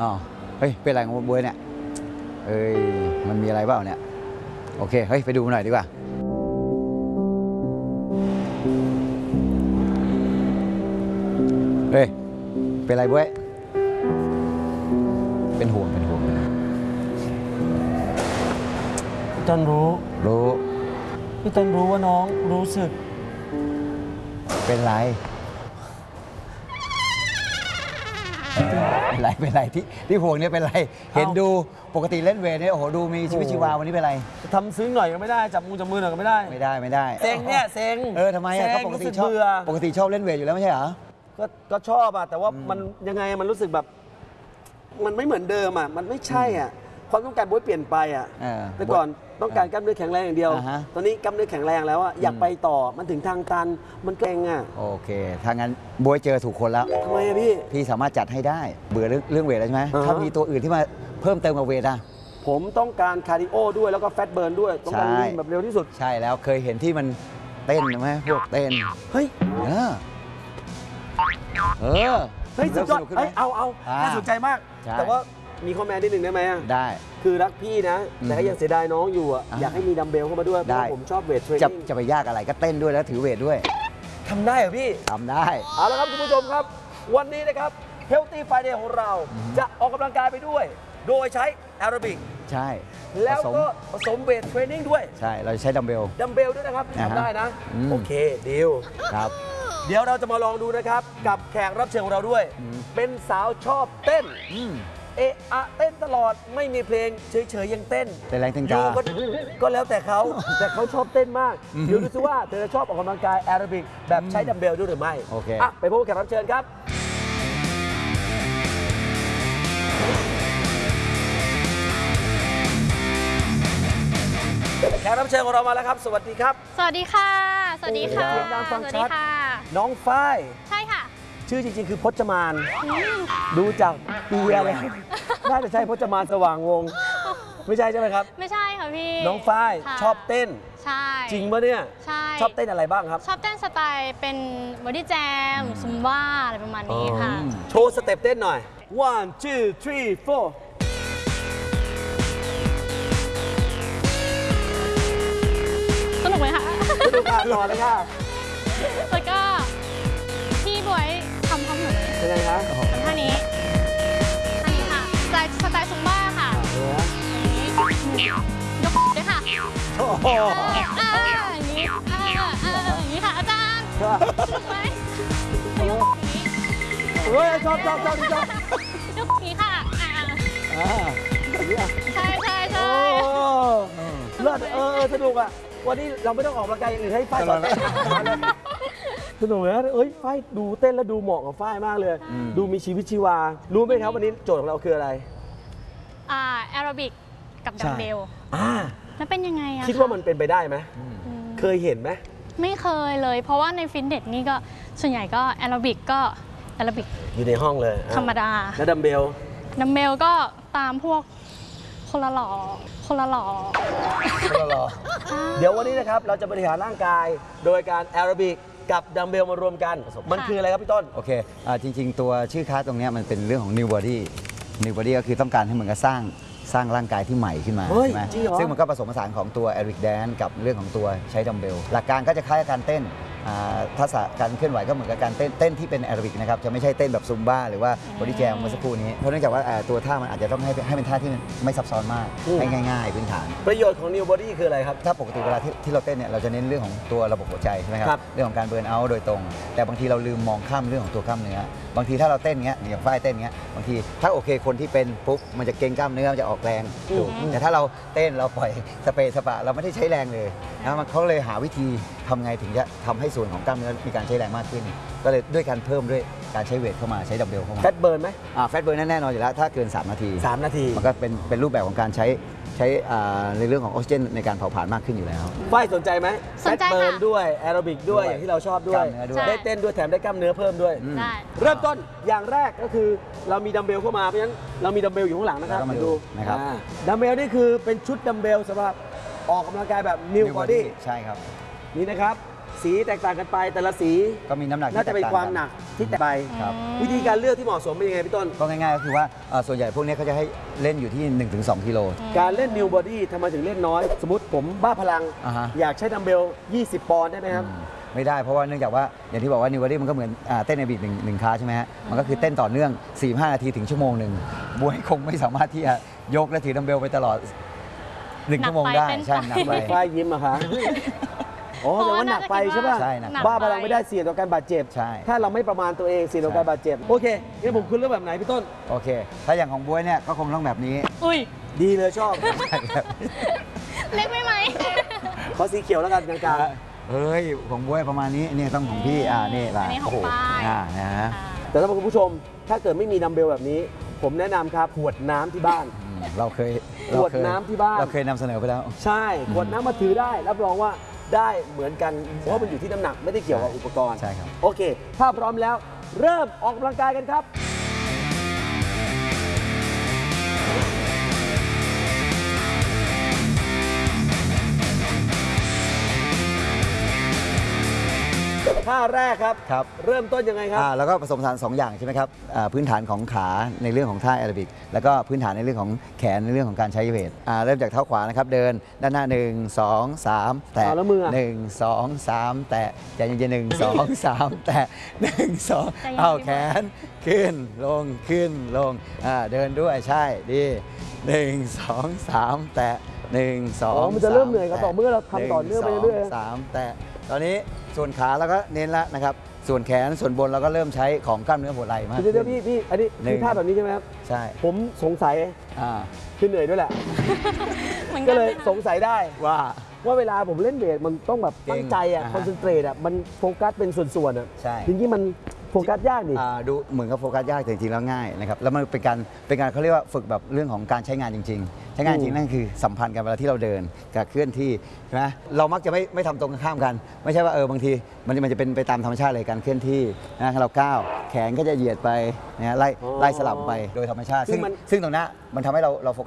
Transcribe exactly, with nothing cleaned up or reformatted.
อ๋อเฮ้ยเป็นอะไรของบวยเนี่ยเอ้ยมันมีอะไรเปล่าเนี่ยโอเคเฮ้ยไปดูหน่อยดีกว่าเฮ้ยเป็นไรบวยเป็นห่วงเป็นห่วงพี่ต้นรู้รู้พี่ต้นรู้ว่าน้องรู้สึกเป็นไรเป็นไรเป็นไรที่ที่ห่วงเนี่ยเป็นไรเห็นดูปกติเล่นเวทเนี่ยโอ้โหดูมีชีวิตชีวาวันนี้เป็นไรทำซึ้งหน่อยก็ไม่ได้จับมือจับมือหน่อยก็ไม่ได้ไม่ได้ไม่ได้เซ็งเนี่ยเซ็งเออทำไมอ่ะก็ปกติชอบปกติชอบเล่นเวทอยู่แล้วไม่ใช่เหรอก็ก็ชอบอะแต่ว่ามันยังไงมันรู้สึกแบบมันไม่เหมือนเดิมอะมันไม่ใช่อ่ะความต้องการบ๊วยเปลี่ยนไปอ่ะแต่ก่อนต้องการกล้ามเนื้อแข็งแรงอย่างเดียวตอนนี้กล้ามเนื้อแข็งแรงแล้วอ่ะอยากไปต่อมันถึงทางตันมันเก่งอ่ะโอเคถ้างั้นบ๊วยเจอถูกคนแล้วทำไมอะพี่พี่สามารถจัดให้ได้เบื่อเรื่องเวทแล้วใช่ไหมถ้ามีตัวอื่นที่มาเพิ่มเติมกับเวทอ่ะผมต้องการคาร์ดิโอด้วยแล้วก็แฟตเบิร์นด้วยต้องการวิ่งแบบเร็วที่สุดใช่แล้วเคยเห็นที่มันเต้นไหมพวกเต้นเฮ้ยเออเออเฮ้ยสุดยอดเฮ้ยเอาเอาน่าสนใจมากแต่ว่ามีคอมเมนต์นิดหนึ่งได้ไหมได้คือรักพี่นะแต่ก็ยังเสียดายน้องอยู่อ่ะอยากให้มีดัมเบลเข้ามาด้วยเพราะผมชอบเวทเทรนนิ่งจะไปยากอะไรก็เต้นด้วยแล้วถือเวทด้วยทำได้เหรอพี่ทำได้เอาละครับคุณผู้ชมครับวันนี้นะครับ Healthy Friday ของเราจะออกกำลังกายไปด้วยโดยใช้แอโรบิกใช่แล้วก็ผสมเวทเทรนนิ่งด้วยใช่เราใช้ดัมเบลดัมเบลด้วยนะครับทำได้นะโอเคดีลครับเดี๋ยวเราจะมาลองดูนะครับกับแขกรับเชิญของเราด้วยเป็นสาวชอบเต้นเอะอะเต้นตลอดไม่มีเพลงเฉยๆยังเต้นเต้นแรงเต้นกาก็แล้วแต่เขาแต่เขาชอบเต้นมากเดี๋ยวดูซิว่าเธอชอบออกกำลังกายแอโรบิกแบบใช้ดัมเบลด้วยหรือไม่โอเคอ่ะไปพบกับแขกรับเชิญครับแขกรับเชิญของเรามาแล้วครับสวัสดีครับสวัสดีค่ะสวัสดีค่ะสวัสดีค่ะน้องฝ้ายใช่ค่ะชื่อจริงๆคือพจมานดูจากปีอะไรน่าจะใช่พจมานสว่างวงไม่ใช่ใช่ไหมครับไม่ใช่ค่ะพี่น้องฝ้ายชอบเต้นใช่จริงปะเนี่ยใช่ชอบเต้นอะไรบ้างครับชอบเต้นสไตล์เป็นบอดี้แจมซุมบ้าอะไรประมาณนี้ค่ะโชว์สเต็ปเต้นหน่อย one two three four สนุกไหมคะสนุกค่ะต่อเลยค่ะแล้วก็พี่บวยทำพร้อมหนูเป็นไงคะท่านี้ท่านี้ค่ะสไตล์สไตล์ซุมบ้าค่ะยกด้วยค่ะโอ้โหอย่างนี้อย่างนี้ค่ะอาจารย์ถูกไหมยกอย่างนี้เฮ้ยชอบชอบชอบชอบยกอย่างนี้ค่ะใช่ใช่ใช่เลิศเออสนุกอ่ะวันนี้เราไม่ต้องออกกำลังกายอย่างอื่นให้ฝ้ายสอนเต้นสนุกนะเอ้ยฝ้ายดูเต้นแล้วดูเหมาะกับฝ้ายมากเลยดูมีชีวิตชีวารู้ไหมครับวันนี้โจทย์ของเราคืออะไรอ่าแอโรบิกกับดัมเบลอ่าแล้วเป็นยังไงอะคิดว่ามันเป็นไปได้ไหมเคยเห็นไหมไม่เคยเลยเพราะว่าในฟิตเนสนี่ก็ส่วนใหญ่ก็แอโรบิกก็แอโรบิกอยู่ในห้องเลยธรรมดาแล้วดัมเบลดัมเบลก็ตามพวกคนละหล่อคนละหล่อคนละหล่อเดี๋ยววันนี้นะครับเราจะบริหารร่างกายโดยการแอโรบิกกับดัมเบลมารวมกันมันคืออะไรครับพี่ต้นโอเคจริงๆตัวชื่อคลาสตรงนี้มันเป็นเรื่องของ New Body New Body ก็คือต้องการให้เหมือนกับสร้างสร้างร่างกายที่ใหม่ขึ้นมาใช่ไหมซึ่งมันก็ผสมผสานของตัวแอริกแดนกับเรื่องของตัวใช้ดัมเบลหลักการก็จะคล้ายกับการเต้นทักษะการเคลื่อนไหวก็เหมือนกับการเต้นเต้นที่เป็นแอโรบิกนะครับจะไม่ใช่เต้นแบบซุมบ้าหรือว่าบอดี้แจมเมื่อสักครู่นี้เพราะเนื่องจากว่าตัวท่ามันอาจจะต้องให้ให้เป็นท่าที่ไม่ซับซ้อนมากให้ง่ายๆพื้นฐานประโยชน์ของ New Body คืออะไรครับถ้าปกติเวลาที่ที่เราเต้นเนี่ยเราจะเน้นเรื่องของตัวระบบหัวใจใช่ไหมครับเรื่องของการเบิร์นเอาท์โดยตรงแต่บางทีเราลืมมองข้ามเรื่องของตัวกล้ามเนื้อบางทีถ้าเราเต้นเงี้ยอย่างฝ้ายเต้นเงี้ยบางทีถ้าโอเคคนที่เป็นปุ๊บมันจะเกร็งกล้ามเนื้อมันจะออกแรงแต่ถ้าเราเต้นเราปล่อยสเปรย์สปะเราไม่ได้ใช้แรงเลยนะมันเขาเลยหาวิธีทำไงถึงจะทำให้ส่วนของกล้ามเนื้อมีการใช้แรงมากขึ้นก็เลยด้วยการเพิ่มด้วยการใช้เวทเข้ามาใช้ดัมเบลเข้ามาแฟตเบิร์นไหมอ่าแฟตเบิร์นแน่นอนอยู่แล้วถ้าเกินสามนาทีสามนาทีมันก็เป็นเป็นรูปแบบของการใช้ใช้ในเรื่องของออกซิเจนในการเผาผลาญมากขึ้นอยู่แล้วฝ้ายสนใจไหมแฟตเบิร์นด้วยแอโรบิกด้วยอย่างที่เราชอบด้วยได้เต้นด้วยแถมได้กล้ามเนื้อเพิ่มด้วยเริ่มต้นอย่างแรกก็คือเรามีดัมเบลเข้ามาเพราะฉะนั้นเรามีดัมเบลอยู่ข้างหลังนะครับมาดูนะครับดัมเบลนี่คือเป็นชุดดัมเบลสำหรับออกกำลังกายแบบ New Body ใช่ครับนี่นะครับสีแตกต่างกันไปแต่ละสีก็มีน้ำหนักที่น่าจะเป็นแตกคต่วาง มกันหนักที่แตกไปครับวิธีการเลือกที่เหมาะสมเป็นยังไงพี่ต้นก็ง่ายๆก็คือว่าเอ่อส่วนใหญ่พวกนี้เขาจะให้เล่นอยู่ที่ หนึ่งถึงสอง กิโลการเล่นนิวบอดี้ทำไมถึงเล่นน้อย สมมติผมบ้าพลังอ่าฮะอยากใช้ดัมเบล ยี่สิบ ปอนด์ได้ไหมครับอืมไม่ได้เพราะว่าเนื่องจากว่าอย่างที่บอกว่านิวบอดี้มันก็เหมือนอ่าเต้นในบีทหนึ่งหนึ่งคลาสใช่ไหมฮะมันก็คือเต้นต่อเนื่อง สี่สิบห้า นาทีถึงชั่วโมงหนึ่งบวยคงไม่สามารถที่จะยกและถือดัมเบลไปตลอดหนึ่งหนักชั่วโมงไปได้เต้นใช่ไปหนักไปฝ้ายยิ้มอะคะอ๋อเพแต่ราะว่าว่าหนักไปใช่ป่ะใช่หนักไปบ้าพลังไม่ได้เสี่ยงต่อการบาดเจ็บใช่ถ้าเราไม่ประมาณตัวเองเสี่ยงต่อการบาดเจ็บ โอเคงั้นผมคุณเลือกแบบไหนพี่ต้นโอเค ถ้าอย่างของบวยเนี่ยก็คงต้องแบบนี้อุ้ยดีเลยชอบเล็กไหมไหมขอสีเขียวแล้วกันกลางเฮ้ยของบวยประมาณนี้เนี่ยต้องของพี่อ่านี่ล่ะอันนี้ของโโหป้ายอ่านะฮะๆแต่ถ้าคุณผู้ชม ถ้าเกิดไม่มีดัมเบลแบบนี้ ผมแนะนำครับขวดน้ำที่บ้านอืมเราเคยขวดน้ำที่บ้านเราเคยนำเสนอไปแล้วใช่ขวดน้ำมาถือได้ รับรองว่าได้เหมือนกัน เพราะว่ามันอยู่ที่น้ำหนักไม่ได้เกี่ยวกับอุปกรณ์ใช่ครับโอเค ถ้าพร้อมแล้ว เริ่มออกกำลังกายกันครับ ท่าแรกครับครับเริ่มต้นยังไงครับอ่าแล้วก็ผสมผสานสองอย่างใช่ไหมครับอ่าพื้นฐานของขาในเรื่องของท่าแอโรบิกแล้วก็พื้นฐานในเรื่องของแขนในเรื่องของการใช้เวทอ่าเริ่มจากเท้าขวานะครับเดินด้านหน้าหนึ่งสองสามแตะอ่าแล้วมืออ่ะหนึ่งสองสามแตะใจเย็นๆหนึ่งสองสามแตะหนึ่งสองใจเย็นๆเอาแขนขึ้นลงขึ้นลงอ่าเดินด้วยใช่ดีหนึ่งสองสามแตะหนึ่งสองอ๋อมันจะเริ่มเหนื่อยกับแตะต่อเมื่อเราทำต่อเนื่องไปเรื่อยๆหนึ่งสองสามแตะตอนนี้ส่วนขาเราก็เน้นแล้วนะครับส่วนแขนส่วนบนเราก็เริ่มใช้ของกล้ามเนื้อหัวไหล่มากเดี๋ยวเดี๋ยวขึ้นพี่พี่อันนี้หนึ่งคือท่าแบบนี้ใช่ไหมครับใช่ผมสงสัยอ่าคือเหนื่อยด้วยแหละเหมือนก็กันเลยไหมคะสงสัยได้ว่าว่าเวลาผมเล่นเวทมันต้องแบบเก่งตั้งใจอ่ะอ่าฮะคอนเซนเทรตอ่ะมันโฟกัสเป็นส่วนๆอ่ะใช่จริงๆมันโฟกัสยากดิอ่าดูเหมือนกับโฟกัสยากแต่จริงๆแล้วง่ายนะครับแล้วมันเป็นการเป็นการเขาเรียกว่าฝึกแบบเรื่องของการใช้งานจริง ๆ ใช้งานจริงนั่นคือสัมพันธ์กันเวลาที่เราเดินกับเคลื่อนที่ใช่ไหมเรามักจะไม่ไม่ทำตรงกันข้ามกัน ไม่ใช่ว่าเออบางทีมันมันจะเป็นไปตามธรรมชาติเลยการเคลื่อนที่นะเราก้าวแขนก็จะเหยียดไปนะฮะไล่ไล่สลับไปโดยธรรมชาติ ซึ่งซึ่งตรงนั้นมันทำให้เราเราโฟกัส